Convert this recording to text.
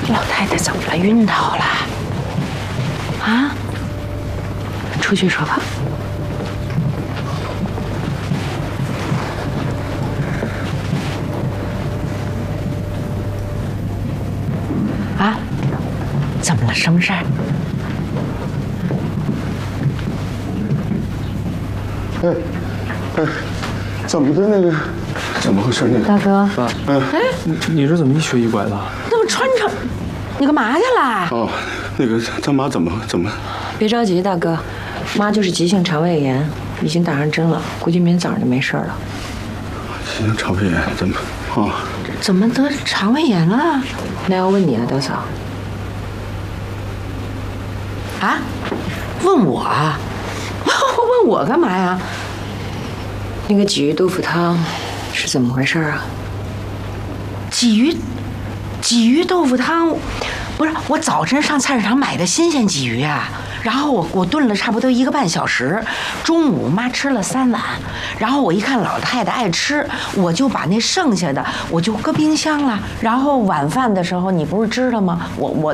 老太太怎么了？晕倒了？啊？出去说吧。啊？怎么了？什么事儿？ 怎么的那个？怎么回事那个？ 大哥， 爸，你这怎么一瘸一拐的？ 怎么穿成？你干嘛去了？ 哦，那个咱妈怎么？ 别着急，大哥，妈就是急性肠胃炎，已经打上针了，估计明天早上就没事了。 急性肠胃炎怎么？哦， 怎么得肠胃炎了？那要问你啊，大嫂。啊？问我啊？问我干嘛呀？那个鲫鱼豆腐汤是怎么回事啊？鲫鱼豆腐汤，不是我早晨上菜市场买的新鲜鲫鱼啊，然后我炖了差不多1个半小时，中午妈吃了3碗，然后我一看老太太爱吃，我就把那剩下的我就搁冰箱了，然后晚饭的时候你不是知道吗？我